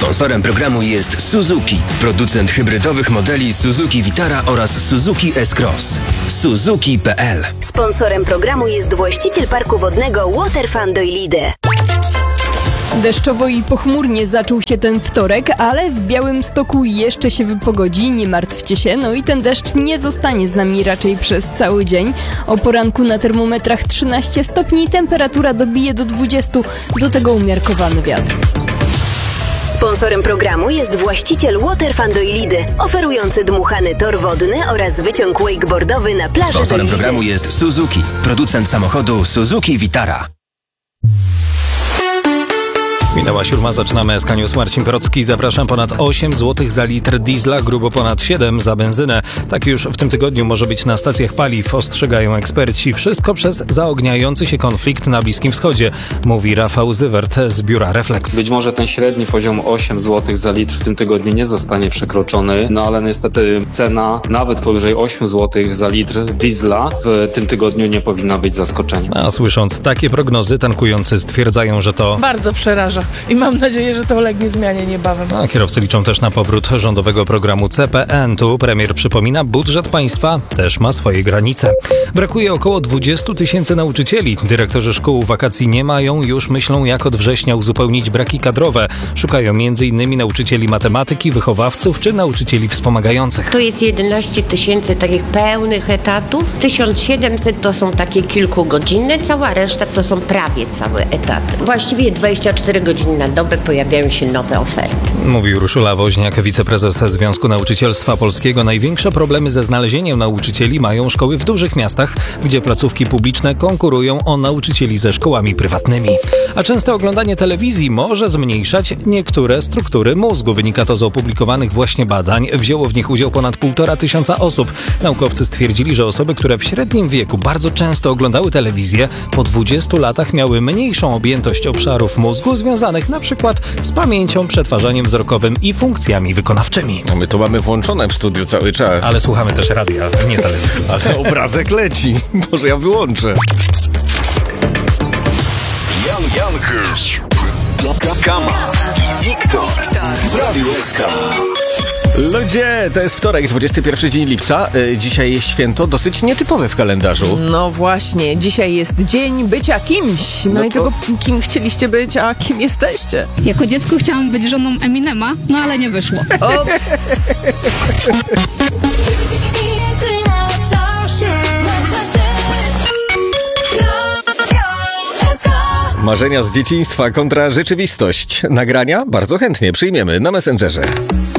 Sponsorem programu jest Suzuki, producent hybrydowych modeli Suzuki Vitara oraz Suzuki S-Cross. Suzuki.pl. Sponsorem programu jest właściciel parku wodnego Waterfun Doilide. Deszczowo i pochmurnie zaczął się ten wtorek, ale w Białymstoku jeszcze się wypogodzi, nie martwcie się, no i ten deszcz nie zostanie z nami raczej przez cały dzień. O poranku na termometrach 13 stopni, temperatura dobije do 20, do tego umiarkowany wiatr. Sponsorem programu jest właściciel Waterfun Doilide, oferujący dmuchany tor wodny oraz wyciąg wakeboardowy na plaży Sponsorem Doilide. programu jest Suzuki, producent samochodu Suzuki Vitara. Minęła 7, zaczynamy SK News. Marcin Porocki, zapraszam. Ponad 8 zł za litr diesla, grubo ponad 7 za benzynę. Tak już w tym tygodniu może być na stacjach paliw, ostrzegają eksperci. Wszystko przez zaogniający się konflikt na Bliskim Wschodzie, mówi Rafał Zywert z biura Reflex. Być może ten średni poziom 8 zł za litr w tym tygodniu nie zostanie przekroczony, no ale niestety cena nawet powyżej 8 zł za litr diesla w tym tygodniu nie powinna być zaskoczeniem. A słysząc takie prognozy, tankujący stwierdzają, że to bardzo przeraża i mam nadzieję, że to ulegnie zmianie niebawem. A kierowcy liczą też na powrót rządowego programu CPN. Tu premier przypomina, budżet państwa też ma swoje granice. Brakuje około 20 000 nauczycieli. Dyrektorzy szkół wakacji nie mają, już myślą, jak od września uzupełnić braki kadrowe. Szukają m.in. nauczycieli matematyki, wychowawców czy nauczycieli wspomagających. Tu jest 11 000 takich pełnych etatów. 1700 to są takie kilkugodzinne, cała reszta to są prawie całe etaty. Właściwie 24 godziny na dobę pojawiają się nowe oferty. Mówi Urszula Woźniak, wiceprezes Związku Nauczycielstwa Polskiego. Największe problemy ze znalezieniem nauczycieli mają szkoły w dużych miastach, gdzie placówki publiczne konkurują o nauczycieli ze szkołami prywatnymi. A częste oglądanie telewizji może zmniejszać niektóre struktury mózgu. Wynika to z opublikowanych właśnie badań. Wzięło w nich udział ponad 1500 osób. Naukowcy stwierdzili, że osoby, które w średnim wieku bardzo często oglądały telewizję, po 20 latach miały mniejszą objętość obszarów mózgu związanych na przykład z pamięcią, przetwarzaniem wzrokowym i funkcjami wykonawczymi. No my to mamy włączone w studiu cały czas. Ale słuchamy też radia, nie telewizji. Ale obrazek leci. Może ja wyłączę. Kama i Wiktor w Radiu SK. Ludzie, to jest wtorek, 21 dzień lipca. Dzisiaj jest święto dosyć nietypowe w kalendarzu. No właśnie, dzisiaj jest dzień bycia kimś. No i tego, kim chcieliście być, a kim jesteście. Jako dziecko chciałam być żoną Eminema, no ale nie wyszło. Ups. Marzenia z dzieciństwa kontra rzeczywistość. Nagrania bardzo chętnie przyjmiemy na Messengerze.